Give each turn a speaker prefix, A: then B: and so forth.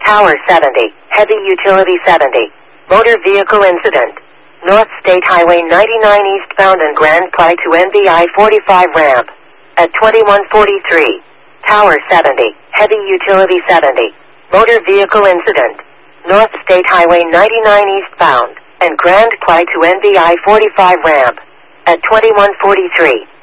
A: Tower 70, Heavy Utility 70, Motor Vehicle Incident. North State Highway 99 eastbound and Grand Ply to NBI 45 ramp. At 2143. Tower 70, Heavy Utility 70, Motor Vehicle Incident. North State Highway 99 eastbound and Grand Ply to NBI 45 ramp. At 2143.